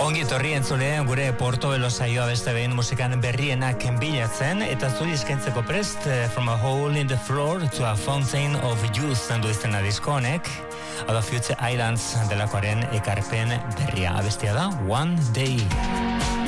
Ongi etorri entzule gure Portobelo saioa beste behin musikan berrienak bilatzen eta zuri eskaintzeko prest From a Hole in the Floor to a Fountain of Youth zendu izena disko honek, Out of Future Islands delakoaren ekarpen berria abestia da One Day.